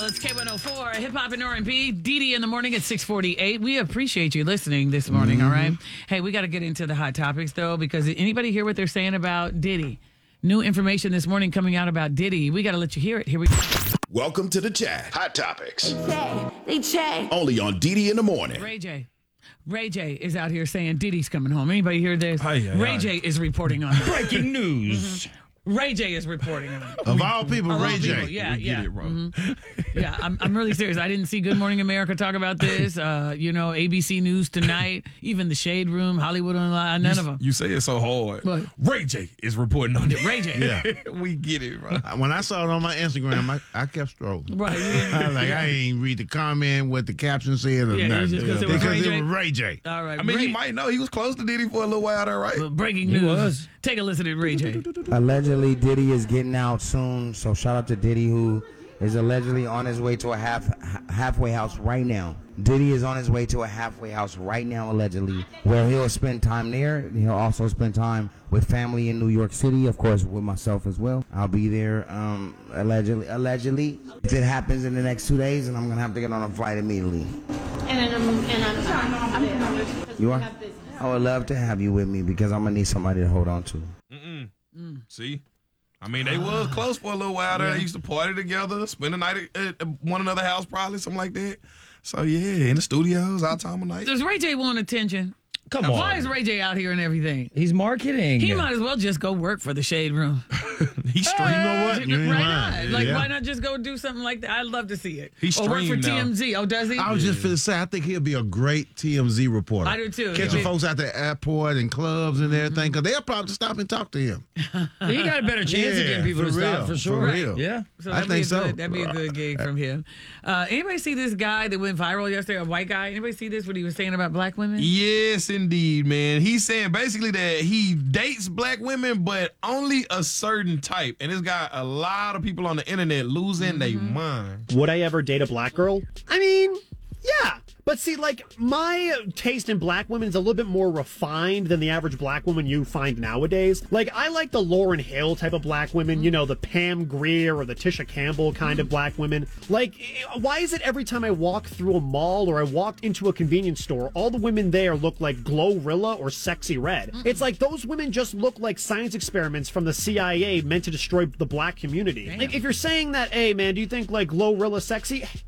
It's K104, Hip Hop and R&B. Didi in the morning at 6:48. We appreciate you listening this morning, all right? Hey, we got to get into the hot topics, though, because anybody hear what they're saying about Diddy? New information this morning coming out about Diddy. We got to let you hear it. Here we go. Welcome to the chat. Hot topics. They say. Only on Didi in the morning. Ray J is out here saying Diddy's coming home. Anybody hear this? Ray J is reporting on this. Breaking news. Ray J is reporting on it. Of all people, Ray J. Yeah, We yeah. get it, bro. Yeah, I'm really serious. I didn't see Good Morning America talk about this. ABC News Tonight, even the Shade Room, Hollywood Online, none of them. You say it so hard. What? Ray J is reporting on it. Ray J. Yeah. We get it, bro. When I saw it on my Instagram, I kept scrolling. Right. I was like, I ain't read the comment, what the caption said, or Yeah, nothing. just 'cause it was Because Ray J? it was Ray J. All right. I mean, you might know he was close to Diddy for a little while there, right? Breaking news. Take a listen to Ray J. Allegedly, Diddy is getting out soon, so shout out to Diddy, who is allegedly on his way to a halfway house right now. Diddy is on his way to a halfway house right now, allegedly, where he'll spend time there. He'll also spend time with family in New York City, of course, with myself as well. I'll be there, allegedly. If it happens in the next 2 days, and I'm gonna have to get on a flight immediately. And I'm You are? I would love to have you with me because I'm gonna need somebody to hold on to. See? I mean, they was close for a little while there. They used to party together, spend the night at one another house, probably, something like that. So, yeah, in the studios, all time of night. Does Ray J want attention? Come on. Why is Ray J out here and everything? He's marketing. He might as well just go work for the Shade Room. He streamed. You know what? You ain't Right lying. on. Like, Yeah. why not just go do something like that? I'd love to see it. He or work for streamed now. TMZ. Oh, does he? I was just finna say, I think he'll be a great TMZ reporter. I do too. Catching Yeah. folks at the airport and clubs and everything, because they'll probably stop and talk to him. He got a better chance of getting people to stop, for sure. real. Yeah. So I that'd be think a so. good, that'd be a good gig from him. Anybody see this guy that went viral yesterday, a white guy? Anybody see this, what he was saying about black women? Yes, indeed, man. He's saying basically that he dates black women, but only a certain type. And it's got a lot of people on the internet losing their mind. Would I ever date a black girl? I mean, yeah. But see, like, my taste in black women is a little bit more refined than the average black woman you find nowadays. Like, I like the Lauryn Hill type of black women, you know, the Pam Grier or the Tisha Campbell kind of black women. Like, why is it every time I walk through a mall or I walk into a convenience store, all the women there look like Glorilla or Sexy Red? It's like those women just look like science experiments from the CIA meant to destroy the black community. Like, if you're saying that, hey, man, do you think, like, Glorilla sexy?